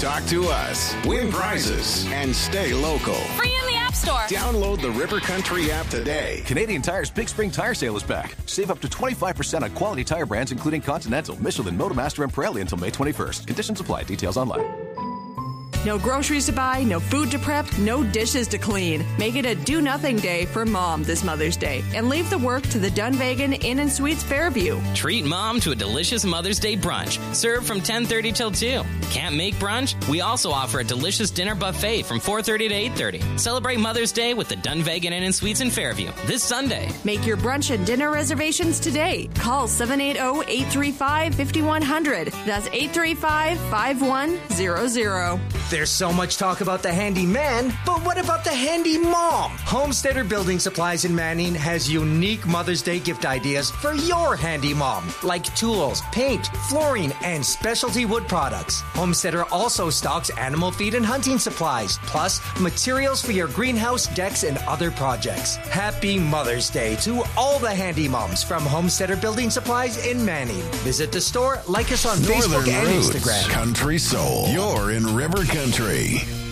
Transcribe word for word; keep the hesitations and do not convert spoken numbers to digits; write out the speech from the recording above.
Talk to us, win prizes, and stay local. Free in the App Store. Download the River Country app today. Canadian Tire's Big Spring Tire Sale is back. Save up to twenty-five percent on quality tire brands including Continental, Michelin, Motomaster, and Pirelli until May twenty-first. Conditions apply. Details online. No groceries to buy, no food to prep, no dishes to clean. Make it a do-nothing day for Mom this Mother's Day and leave the work to the Dunvegan Inn and Suites Fairview. Treat Mom to a delicious Mother's Day brunch, served from ten thirty till two. Can't make brunch? We also offer a delicious dinner buffet from four thirty to eight thirty. Celebrate Mother's Day with the Dunvegan Inn and Suites in Fairview this Sunday. Make your brunch and dinner reservations today. Call seven eight zero, eight three five, five one zero zero. That's eight three five, five one zero zero. There's so much talk about the handy man, but what about the handy mom? Homesteader Building Supplies in Manning has unique Mother's Day gift ideas for your handy mom, like tools, paint, flooring, and specialty wood products. Homesteader also stocks animal feed and hunting supplies, plus materials for your greenhouse, decks, and other projects. Happy Mother's Day to all the handy moms from Homesteader Building Supplies in Manning. Visit the store, like us on Northern Facebook and Roots, Instagram. Country Soul. You're in River Country.